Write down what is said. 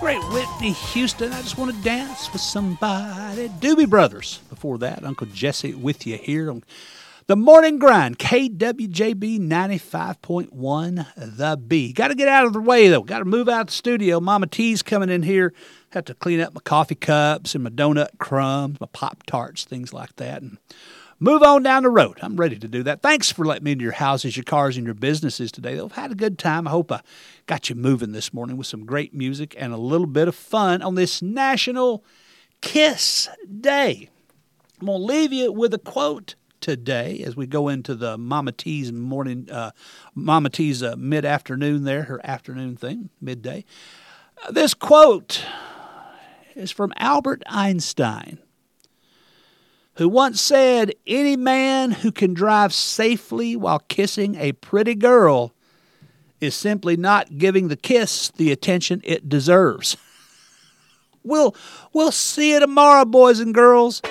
great Whitney Houston. I just want to dance with somebody. Doobie Brothers. Before that, Uncle Jesse with you here on The Morning Grind, KWJB 95.1 The B. Got to get out of the way, though. Got to move out of the studio. Mama T's coming in here. Have to clean up my coffee cups and my donut crumbs, my Pop-Tarts, things like that, and move on down the road. I'm ready to do that. Thanks for letting me into your houses, your cars, and your businesses today. I've had a good time. I hope I got you moving this morning with some great music and a little bit of fun on this National Kiss Day. I'm going to leave you with a quote today as we go into the Mama T's mid-afternoon there, her afternoon thing, midday. This quote is from Albert Einstein, who once said, "Any man who can drive safely while kissing a pretty girl is simply not giving the kiss the attention it deserves." We'll see you tomorrow, boys and girls.